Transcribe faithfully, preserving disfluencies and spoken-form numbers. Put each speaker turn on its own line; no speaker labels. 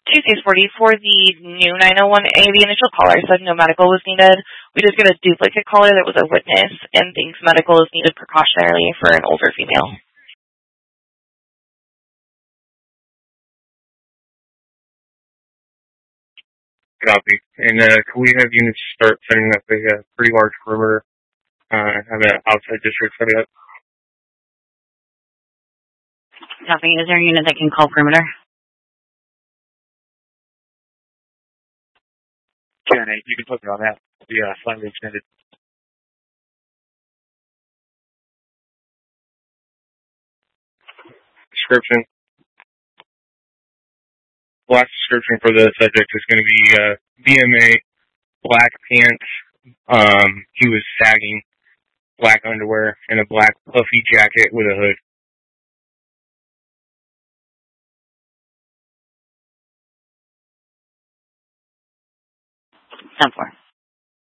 Tuesdays forty for the new nine oh one A. The initial caller said no medical was needed. We just get a duplicate caller that was a witness and thinks medical is needed precautionarily for an older female.
Copy. And uh, can we have units start setting up a uh, pretty large perimeter, uh, have an outside district set up?
Copy. Is there a unit that can call perimeter?
ten eight, you can put me on that. Yeah, slightly extended. Description. Last description for the subject is going to be uh, B M A, black pants. Um, he was sagging, black underwear, and a black puffy jacket with a hood.
ten four.